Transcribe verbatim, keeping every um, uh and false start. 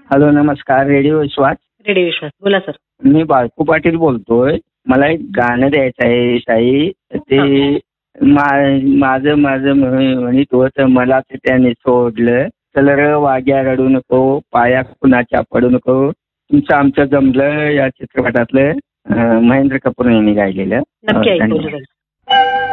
Hello, नमस्कार. Radio विश्वास. Radio विश्वास बोला sir. मी बाळकू पाटील बोलतोय. मला एक गाणं द्यायचं आहे ताई. ते माझं माझं म्हणित होतं मला ते त्याने सोडलं. चल र वाग्या रडू नको, पाया कुणाच्या पडू नको, तुमचं आमचं जमलं या चित्रपटातलं महेंद्र कपूर यांनी गायलेलं. नक्की ऐकू.